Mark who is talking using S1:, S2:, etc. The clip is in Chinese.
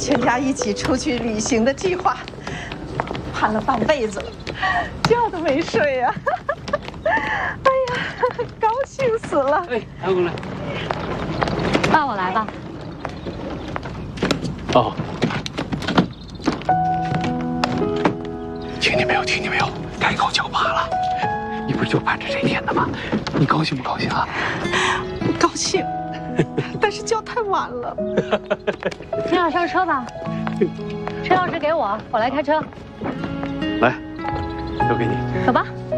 S1: 全家一起出去旅行的计划，盼了半辈子了，觉都没睡呀。哎呀，高兴死了！
S2: 哎，安过来。
S3: 爸，我来吧。
S2: 哦。听见没有？听见没有？改口叫爸了。你不是就盼着这天的吗？你高兴不高兴啊？
S1: 高兴，但是叫太晚了。
S3: 你俩上车吧，车钥匙给我，我来开车。
S2: 来，都给你。
S3: 走吧。